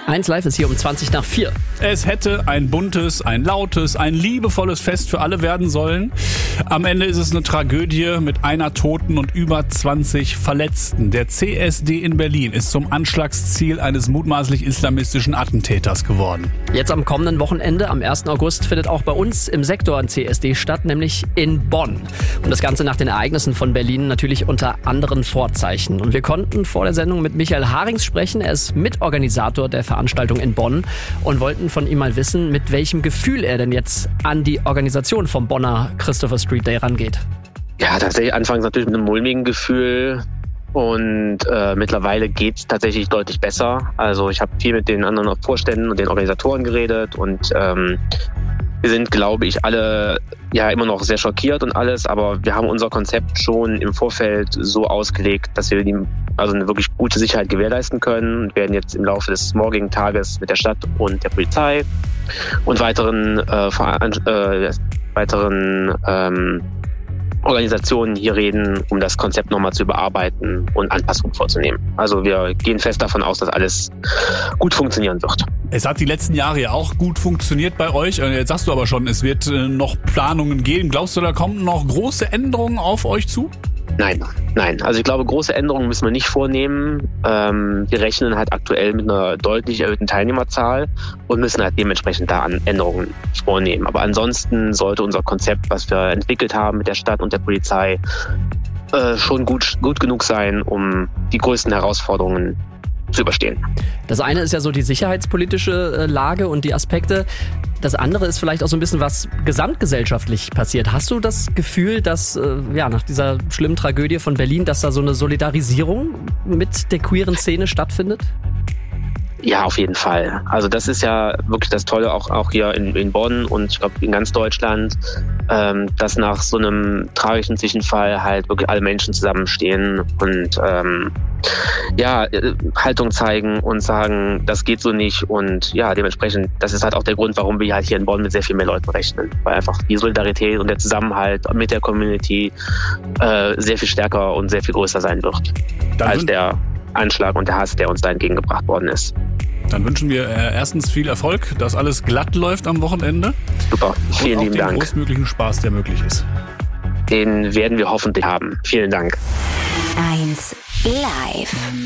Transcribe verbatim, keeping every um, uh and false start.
eins Live ist hier um zwanzig nach vier. Es hätte ein buntes, ein lautes, ein liebevolles Fest für alle werden sollen. Am Ende ist es eine Tragödie mit einer Toten und über zwanzig Verletzten. Der C S D in Berlin ist zum Anschlagsziel eines mutmaßlich islamistischen Attentäters geworden. Jetzt am kommenden Wochenende, am ersten August, findet auch bei uns im Sektor ein C S D statt, nämlich in Bonn. Und das Ganze nach den Ereignissen von Berlin natürlich unter anderen Vorzeichen. Und wir konnten vor der Sendung mit Michael Harings sprechen. Er ist Mitorganisator der Veranstaltung in Bonn und wollten von ihm mal wissen, mit welchem Gefühl er denn jetzt an die Organisation vom Bonner Christopher Street Day rangeht. Ja, tatsächlich anfangs natürlich mit einem mulmigen Gefühl und äh, mittlerweile geht es tatsächlich deutlich besser. Also ich habe viel mit den anderen Vorständen und den Organisatoren geredet und ähm, wir sind, glaube ich, alle ja immer noch sehr schockiert und alles, aber wir haben unser Konzept schon im Vorfeld so ausgelegt, dass wir die, also eine wirklich gute Sicherheit gewährleisten können und werden jetzt im Laufe des morgigen Tages mit der Stadt und der Polizei und weiteren äh, Veran- äh, weiteren ähm, Organisationen hier reden, um das Konzept nochmal zu überarbeiten und Anpassungen vorzunehmen. Also wir gehen fest davon aus, dass alles gut funktionieren wird. Es hat die letzten Jahre ja auch gut funktioniert bei euch. Jetzt sagst du aber schon, es wird noch Planungen geben. Glaubst du, da kommen noch große Änderungen auf euch zu? Nein, nein. Also ich glaube, große Änderungen müssen wir nicht vornehmen. Ähm, wir rechnen halt aktuell mit einer deutlich erhöhten Teilnehmerzahl und müssen halt dementsprechend da an Änderungen vornehmen. Aber ansonsten sollte unser Konzept, was wir entwickelt haben mit der Stadt und der Polizei, äh, schon gut, gut genug sein, um die größten Herausforderungen zu überstehen. Das eine ist ja so die sicherheitspolitische Lage und die Aspekte. Das andere ist vielleicht auch so ein bisschen, was gesamtgesellschaftlich passiert. Hast du das Gefühl, dass äh, ja, nach dieser schlimmen Tragödie von Berlin, dass da so eine Solidarisierung mit der queeren Szene stattfindet? Ja, auf jeden Fall. Also das ist ja wirklich das Tolle auch, auch hier in, in Bonn und ich glaube in ganz Deutschland, ähm, dass nach so einem tragischen Zwischenfall halt wirklich alle Menschen zusammenstehen und ähm, ja, Haltung zeigen und sagen, das geht so nicht und ja, dementsprechend, das ist halt auch der Grund, warum wir halt hier in Bonn mit sehr viel mehr Leuten rechnen, weil einfach die Solidarität und der Zusammenhalt mit der Community äh, sehr viel stärker und sehr viel größer sein wird, Dann als der Anschlag und der Hass, der uns da entgegengebracht worden ist. Dann wünschen wir äh, erstens viel Erfolg, dass alles glatt läuft am Wochenende. Super, vielen und auch lieben den Dank. größtmöglichen Spaß, der möglich ist. Den werden wir hoffentlich haben. Vielen Dank. eins Live.